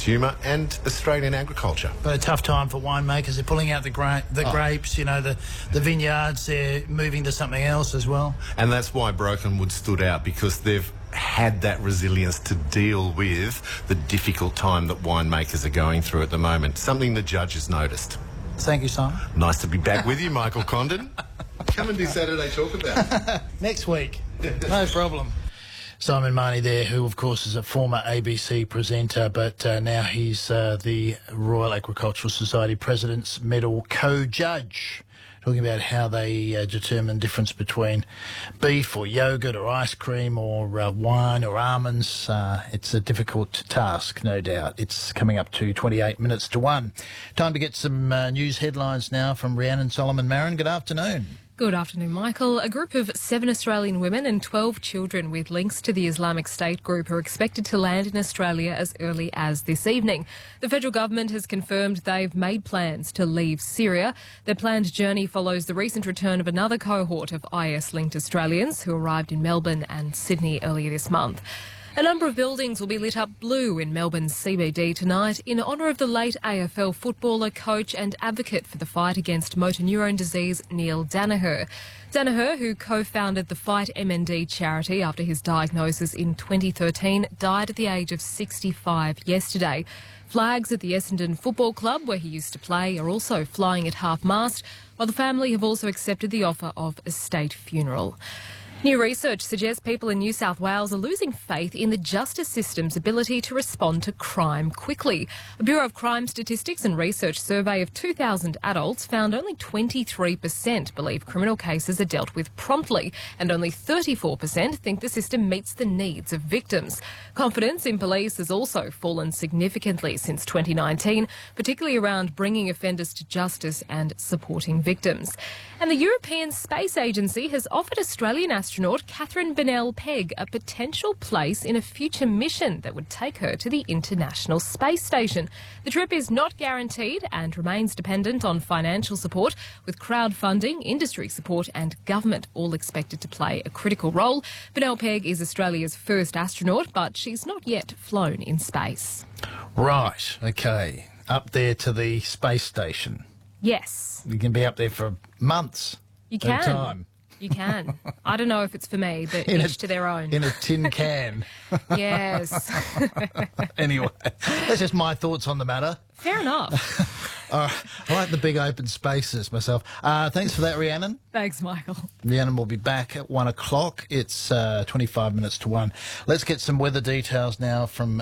consumer and Australian agriculture. But a tough time for winemakers. They're pulling out the grapes, you know, the vineyards, they're moving to something else as well. And that's why Brokenwood stood out, because they've had that resilience to deal with the difficult time that winemakers are going through at the moment, something the judges noticed. Thank you, Simon. Nice to be back with you, Michael Condon. Come and do Saturday Talk About. Next week. No problem. Simon Marnie there, who of course is a former ABC presenter, but now he's the Royal Agricultural Society President's Medal co-judge, talking about how they determine the difference between beef or yogurt or ice cream or wine or almonds. It's a difficult task, no doubt. It's coming up to 28 minutes to 1. Time to get some news headlines now from Rhiannon Solomon-Marin. Good afternoon. Good afternoon, Michael. A group of 7 Australian women and 12 children with links to the Islamic State group are expected to land in Australia as early as this evening. The federal government has confirmed they've made plans to leave Syria. Their planned journey follows the recent return of another cohort of IS-linked Australians who arrived in Melbourne and Sydney earlier this month. A number of buildings will be lit up blue in Melbourne's CBD tonight in honour of the late AFL footballer, coach and advocate for the fight against motor neurone disease, Neil Daniher. Daniher, who co-founded the Fight MND charity after his diagnosis in 2013, died at the age of 65 yesterday. Flags at the Essendon Football Club, where he used to play, are also flying at half-mast, while the family have also accepted the offer of a state funeral. New research suggests people in New South Wales are losing faith in the justice system's ability to respond to crime quickly. A Bureau of Crime Statistics and Research survey of 2,000 adults found only 23% believe criminal cases are dealt with promptly, and only 34% think the system meets the needs of victims. Confidence in police has also fallen significantly since 2019, particularly around bringing offenders to justice and supporting victims. And the European Space Agency has offered Australian astronaut Catherine Bennell-Pegg a potential place in a future mission that would take her to the International Space Station. The trip is not guaranteed and remains dependent on financial support, with crowdfunding, industry support and government all expected to play a critical role. Bennell-Pegg is Australia's first astronaut, but she's not yet flown in space. Right, OK. Up there to the space station. Yes. You can be up there for months. You can. At a time. You can. I don't know if it's for me, but each to their own. In a tin can. Yes. Anyway, that's just my thoughts on the matter. Fair enough. I like the big open spaces myself. Thanks for that, Rhiannon. Thanks, Michael. Rhiannon will be back at 1 o'clock. It's 25 minutes to 1. Let's get some weather details now from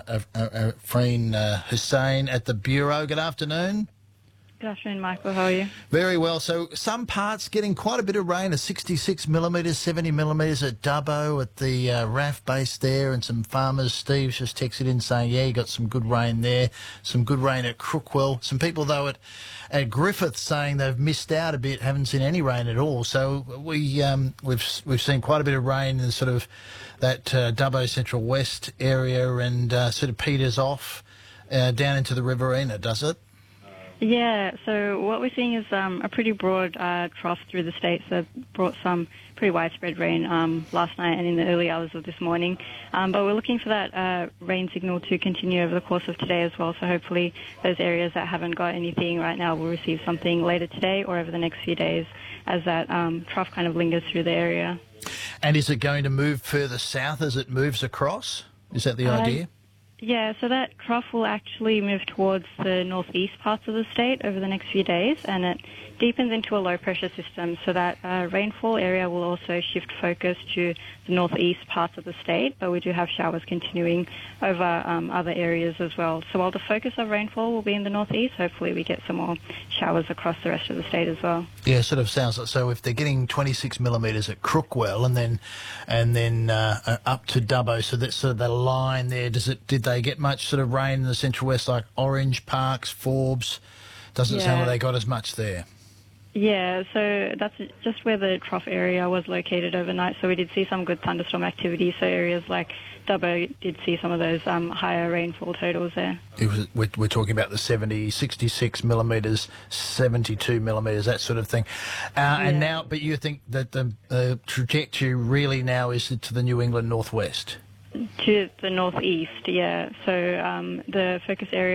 Freen Hussein at the Bureau. Good afternoon. Good afternoon, Michael. How are you? Very well. So some parts getting quite a bit of rain, 66 millimetres, 70 millimetres at Dubbo at the RAF base there, and some farmers. Steve's just texted in saying, yeah, you got some good rain there, some good rain at Crookwell. Some people, though, at Griffith saying they've missed out a bit, haven't seen any rain at all. So we've seen quite a bit of rain in sort of that Dubbo Central West area and sort of peters off down into the Riverina, does it? Yeah, so what we're seeing is a pretty broad trough through the state that brought some pretty widespread rain last night and in the early hours of this morning. But we're looking for that rain signal to continue over the course of today as well. So hopefully those areas that haven't got anything right now will receive something later today or over the next few days as that trough kind of lingers through the area. And is it going to move further south as it moves across? Is that the idea? Yeah, so that trough will actually move towards the northeast parts of the state over the next few days, and it deepens into a low-pressure system, so that rainfall area will also shift focus to the northeast parts of the state, but we do have showers continuing over other areas as well. So while the focus of rainfall will be in the northeast, hopefully we get some more showers across the rest of the state as well. Yeah, it sort of sounds like, so if they're getting 26 millimetres at Crookwell and then up to Dubbo, so that's sort of the line there, did they get much sort of rain in the Central West, like Orange, Parks, Forbes? Doesn't sound like they got as much there. Yeah, so that's just where the trough area was located overnight. So we did see some good thunderstorm activity. So areas like Dubbo did see some of those higher rainfall totals there. We're talking about the 70, 66 millimetres, 72 millimetres, that sort of thing. And now, but you think that the trajectory really now is to the New England northwest? To the northeast, yeah. So the focus area